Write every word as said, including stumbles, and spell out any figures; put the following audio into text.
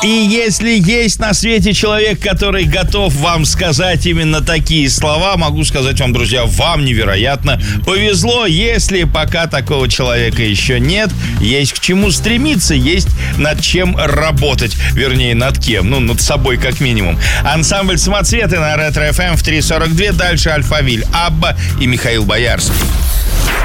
И если есть на свете человек, который готов вам сказать именно такие слова, могу сказать вам, друзья, вам невероятно повезло. Если пока такого человека еще нет, есть к чему стремиться, есть над чем работать. Вернее, над кем? Ну, над собой как минимум. Ансамбль «Самоцветы» на Ретро-эф эм в три сорок два. Дальше Альфавиль, Абба и Михаил Боярский.